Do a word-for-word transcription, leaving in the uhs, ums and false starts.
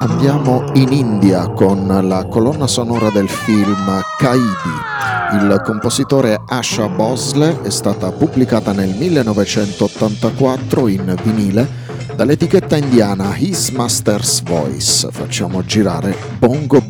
Andiamo in India con la colonna sonora del film Qaidi. Il compositore Asha Bhosle è stata pubblicata nel millenovecentottantaquattro in vinile dall'etichetta indiana His Master's Voice. Facciamo girare Bongo